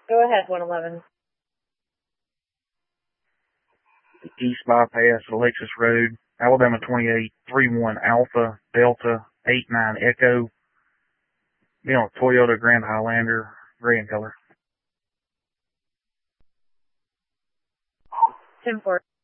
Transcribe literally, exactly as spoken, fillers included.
Go ahead, one eleven. East Bypass, Alexis Road, Alabama twenty-eight, three one Alpha, Delta, eight nine Echo. You know, Toyota Grand Highlander, gray in color. ten four.